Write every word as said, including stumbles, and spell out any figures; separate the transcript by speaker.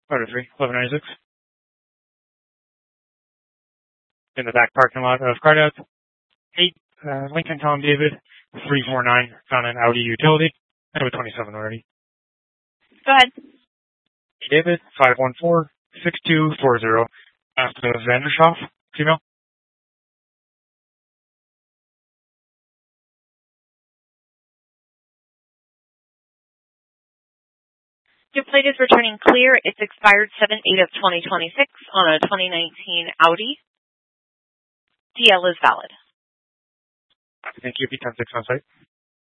Speaker 1: Order three, eleven ninety-six. In the back parking lot of Cardoubt. eight, uh, Lincoln Tom David, three four nine, found an Audi utility. I have a twenty-seven already.
Speaker 2: Go ahead.
Speaker 1: David, five one four, six two four zero. After Vandershoff, female.
Speaker 2: Your plate is returning clear. It's expired seven eight of twenty twenty-six on a twenty nineteen Audi. D L is valid.
Speaker 1: Thank you. P ten six on site.